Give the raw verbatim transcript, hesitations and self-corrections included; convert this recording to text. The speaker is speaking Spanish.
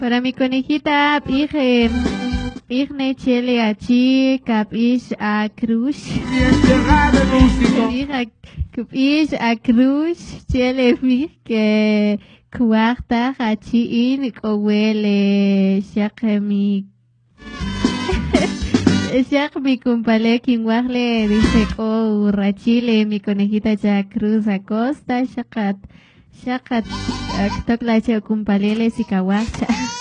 Para mi conejita, pije, pije chele achi, capish a cruz. Pije, capish a cruz, chele pije que cuarta hachi in kowele shakami. Shak mi kumpale kinwahle dice ko rachile mi conejita ya cruz acosta shakat shakat tok la che kumpalele si kawacha.